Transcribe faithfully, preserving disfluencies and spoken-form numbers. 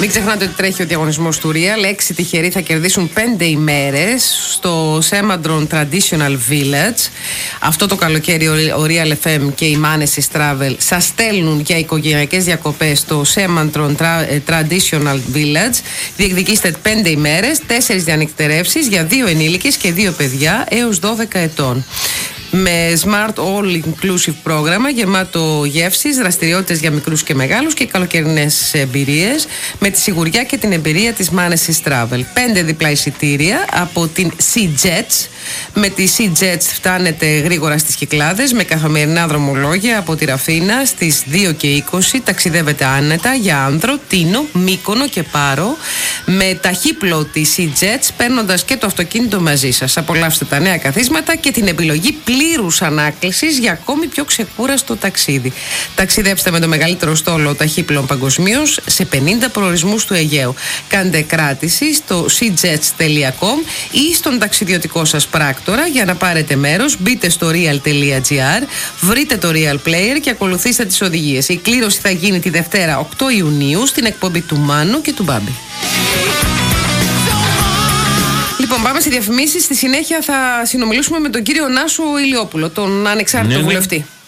Μην ξεχνάτε ότι τρέχει ο διαγωνισμός του Real. Έξι τυχεροί θα κερδίσουν πέντε ημέρες στο Semandron Traditional Village. Αυτό το καλοκαίρι ο Real εφ εμ και η Manesis Travel σας στέλνουν για οικογενειακές διακοπές στο Semandron Traditional Village. Διεκδικήστε πέντε ημέρες, τέσσερις διανυκτερεύσεις για δύο ενήλικες και δύο παιδιά έως δώδεκα ετών. Με smart all-inclusive πρόγραμμα γεμάτο γεύσεις, δραστηριότητες για μικρούς και μεγάλους και καλοκαιρινές εμπειρίες με τη σιγουριά και την εμπειρία της Manesis Travel. Πέντε διπλά εισιτήρια από την SeaJets. Με τη SeaJets φτάνετε γρήγορα στις Κυκλάδες με καθημερινά δρομολόγια από τη Ραφίνα στις δύο και είκοσι. Ταξιδεύετε άνετα για Άνδρο, Τίνο, Μύκονο και Πάρο με ταχύπλο τη SeaJets, παίρνοντας και το αυτοκίνητο μαζί σας. Απολαύστε τα νέα καθίσματα και την επιλογή πλήρους ανάκλησης για ακόμη πιο ξεκούραστο ταξίδι. Ταξιδέψτε με το μεγαλύτερο στόλο ταχύπλων παγκοσμίως σε πενήντα προορισμούς του Αιγαίου. Κάντε κράτηση στο seajets τελεία com ή στον ταξιδιωτικό σας πράκτορα για να πάρετε μέρος. Μπείτε στο real τελεία gr, βρείτε το Real Player και ακολουθήστε τις οδηγίες. Η κλήρωση θα γίνει τη Δευτέρα οκτώ Ιουνίου στην εκπομπή του Μάνου και του Μπάμπη. Λοιπόν, πάμε σε διαφημίσεις. Στη συνέχεια θα συνομιλήσουμε με τον κύριο Νάσο Ηλιόπουλο, τον ανεξάρτητο ναι, ναι. βουλευτή.